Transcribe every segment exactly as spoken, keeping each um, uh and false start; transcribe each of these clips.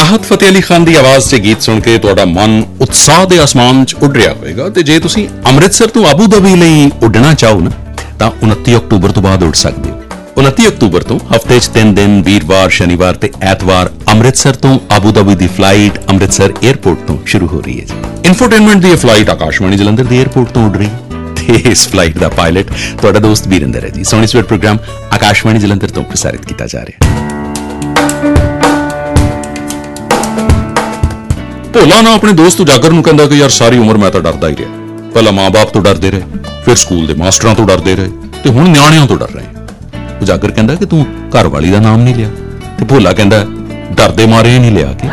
ਰਾਹਤ ਫਤਿਹ ਅਲੀ ਖਾਨ ਦੀ ਆਵਾਜ਼ 'ਚ ਗੀਤ ਸੁਣ ਕੇ ਤੁਹਾਡਾ ਮਨ ਉਤਸ਼ਾਹ ਦੇ ਅਸਮਾਨ 'ਚ ਉੱਡ ਰਿਹਾ ਹੋਵੇਗਾ ਤੇ ਜੇ ਤੁਸੀਂ ਅੰਮ੍ਰਿਤਸਰ ਤੋਂ ਆਬੂ ਧਾਬੀ ਲਈ ਉੱਡਣਾ ਚਾਹੋ ਨਾ ਤਾਂ ਉਨੱਤੀ ਅਕਤੂਬਰ ਤੋਂ ਬਾਅਦ ਉੱਡ ਸਕਦੇ ਹੋ। ਉਨੱਤੀ ਅਕਤੂਬਰ ਤੋਂ ਹਫ਼ਤੇ 'ਚ ਤਿੰਨ ਦਿਨ ਵੀਰਵਾਰ, ਸ਼ਨੀਵਾਰ ਤੇ ਐਤਵਾਰ ਅੰਮ੍ਰਿਤਸਰ ਤੋਂ ਆਬੂ ਧਾਬੀ ਦੀ ਫਲਾਈਟ ਅੰਮ੍ਰਿਤਸਰ 에ਅਰਪੋਰਟ ਤੋਂ ਸ਼ੁਰੂ ਹੋ ਰਹੀ ਹੈ ਜੀ। ਇਨਫੋਟੇਨਮੈਂਟ ਦੀ ਇਹ ਫਲਾਈਟ ਆਕਾਸ਼ਵਾਣੀ ਜਲੰਧਰ ਦੀ 에ਅਰਪੋਰਟ ਤੋਂ ਉੱਡ ਰਹੀ ਹੈ ਤੇ ਇਸ ਫਲਾਈਟ ਦਾ ਪਾਇਲਟ ਤੁਹਾਡਾ ਦੋਸਤ ਵੀਰਿੰਦਰ ਹੈ ਜੀ। ਸੋਨੀ ਸਵੇਰ ਪ੍ਰੋਗਰਾਮ ਆਕਾਸ਼ਵਾਣੀ ਜਲੰਧਰ ਤੋਂ ਪ੍ਰਸਾਰਿਤ ਕੀਤਾ ਜਾ ਰਿਹਾ ਹੈ। ਭੋਲਾ ਨਾ ਆਪਣੇ ਦੋਸਤ ਉਜਾਗਰ ਨੂੰ ਕਹਿੰਦਾ ਕਿ ਯਾਰ ਸਾਰੀ ਉਮਰ ਮੈਂ ਤਾਂ ਡਰਦਾ ਹੀ ਰਿਹਾ। ਪਹਿਲਾਂ ਮਾਂ-ਬਾਪ ਤੋਂ ਡਰਦੇ ਰਹੇ, ਫਿਰ ਸਕੂਲ ਦੇ ਮਾਸਟਰਾਂ ਤੋਂ ਡਰਦੇ ਰਹੇ ਤੇ ਹੁਣ ਨਿਆਣਿਆਂ ਤੋਂ ਡਰ ਰਹੇ। ਉਜਾਗਰ ਕਹਿੰਦਾ ਕਿ ਤੂੰ ਘਰ ਵਾਲੀ ਦਾ ਨਾਮ ਨਹੀਂ ਲਿਆ ਤੇ ਭੋਲਾ ਕਹਿੰਦਾ ਡਰਦੇ ਮਾਰੇ ਨਹੀਂ ਲਿਆ ਕਿ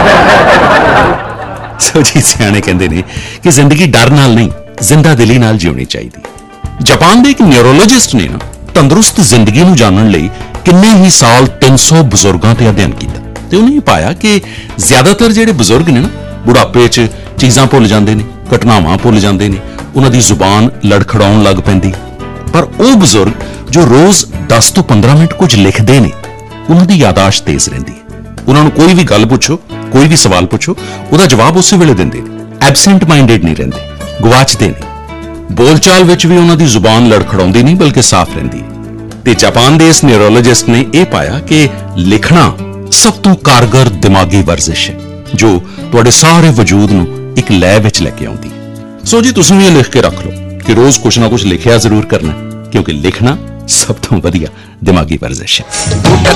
ਸੋ ਜੀ ਸਿਆਣੇ ਕਹਿੰਦੇ ਨੇ ਕਿ ਜ਼ਿੰਦਗੀ ਡਰ ਨਾਲ ਨਹੀਂ ਜ਼ਿੰਦਾ ਦਿਲੀ ਨਾਲ ਜਿਉਣੀ ਚਾਹੀਦੀ। ਜਾਪਾਨ ਦੇ ਇੱਕ ਨਿਊਰੋਲੋਜਿਸਟ ਨੇ ਨਾ ਤੰਦਰੁਸਤ ਜ਼ਿੰਦਗੀ ਨੂੰ ਜਾਣਨ ਲਈ ਕਿੰਨੇ ਹੀ ਸਾਲ ਤਿੰਨ ਸੌ ਬਜ਼ੁਰਗਾਂ ਤੇ ਅਧਿਐਨ ਕੀਤਾ ਤੇ ਉਹਨੇ ਇਹ ਪਾਇਆ ਕਿ ਜ਼ਿਆਦਾਤਰ ਜਿਹੜੇ ਬਜ਼ੁਰਗ ਨੇ ਨਾ ਬੁਢਾਪੇ 'ਚ ਚੀਜ਼ਾਂ ਭੁੱਲ ਜਾਂਦੇ ਨੇ, ਘਟਨਾਵਾਂ ਭੁੱਲ ਜਾਂਦੇ ਨੇ, ਉਹਨਾਂ ਦੀ ਜ਼ੁਬਾਨ ਲੜਖੜਾਉਣ ਲੱਗ ਪੈਂਦੀ। ਪਰ ਉਹ ਬਜ਼ੁਰਗ ਜੋ ਰੋਜ਼ ਦਸ ਤੋਂ ਪੰਦਰਾਂ ਮਿੰਟ ਕੁਝ ਲਿਖਦੇ ਨੇ ਉਹਨਾਂ ਦੀ ਯਾਦਾਸ਼ਤ ਤੇਜ਼ ਰਹਿੰਦੀ ਹੈ। ਉਹਨਾਂ ਨੂੰ ਕੋਈ ਵੀ ਗੱਲ ਪੁੱਛੋ, ਕੋਈ ਵੀ ਸਵਾਲ ਪੁੱਛੋ, ਉਹਦਾ ਜਵਾਬ ਉਸੇ ਵੇਲੇ ਦਿੰਦੇ ਨੇ। ਐਬਸੈਂਟ ਮਾਈਂਡਡ ਨਹੀਂ ਰਹਿੰਦੇ, ਗਵਾਚਦੇ ਨਹੀਂ। ਬੋਲਚਾਲ ਵਿੱਚ ਵੀ ਉਹਨਾਂ ਦੀ ਜ਼ੁਬਾਨ ਲੜਖੜਾਉਂਦੀ ਨਹੀਂ ਬਲਕਿ ਸਾਫ਼ ਰਹਿੰਦੀ ਹੈ। ਤੇ ਜਾਪਾਨ ਦੇ ਇਸ ਨਿਊਰੋਲੋਜਿਸਟ ਨੇ ਇਹ ਪਾਇਆ ਕਿ ਲਿਖਣਾ ਸਭ ਤੋਂ ਕਾਰਗਰ ਦਿਮਾਗੀ ਵਰਜ਼ਿਸ਼ ਹੈ ਜੋ ਤੁਹਾਡੇ ਸਾਰੇ ਵਜੂਦ ਨੂੰ ਇੱਕ ਲੈਅ ਵਿੱਚ ਲੈ ਕੇ ਆਉਂਦੀ ਹੈ। ਸੋ ਜੀ ਤੁਸੀਂ ਵੀ ਇਹ ਲਿਖ ਕੇ ਰੱਖ ਲਓ ਕਿ ਰੋਜ਼ ਕੁਛ ਨਾ ਕੁਛ ਲਿਖਿਆ ਜ਼ਰੂਰ ਕਰਨਾ, ਕਿਉਂਕਿ ਲਿਖਣਾ ਸਭ ਤੋਂ ਵਧੀਆ ਦਿਮਾਗੀ ਵਰਜ਼ਿਸ਼ ਹੈ।